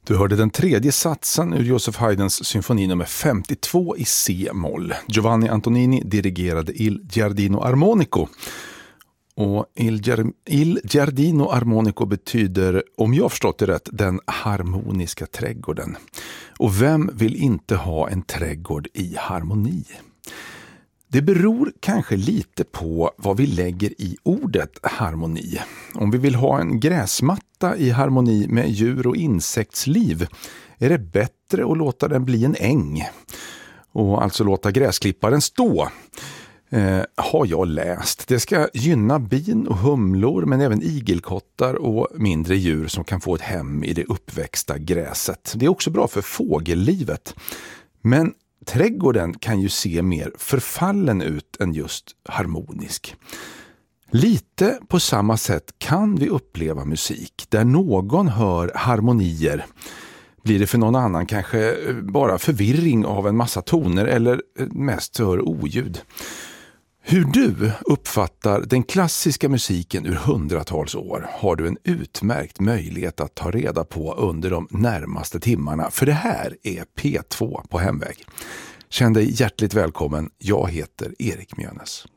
Du hörde den tredje satsen ur Joseph Haydns symfoni nummer 52 i C-moll. Giovanni Antonini dirigerade Il Giardino Armonico. Och Il Giardino Armonico betyder, om jag förstått det rätt, den harmoniska trädgården. Och vem vill inte ha en trädgård i harmoni? Det beror kanske lite på vad vi lägger i ordet harmoni. Om vi vill ha en gräsmatta i harmoni med djur och insektsliv är det bättre att låta den bli en äng. Och alltså låta gräsklipparen stå. Har jag läst. Det ska gynna bin och humlor men även igelkottar och mindre djur som kan få ett hem i det uppväxta gräset. Det är också bra för fågellivet. Men trädgården kan ju se mer förfallen ut än just harmonisk. Lite på samma sätt kan vi uppleva musik där någon hör harmonier. Blir det för någon annan kanske bara förvirring av en massa toner eller mest hör oljud. Hur du uppfattar den klassiska musiken ur hundratals år har du en utmärkt möjlighet att ta reda på under de närmaste timmarna. För det här är P2 på hemväg. Känn dig hjärtligt välkommen. Jag heter Erik Mjönes.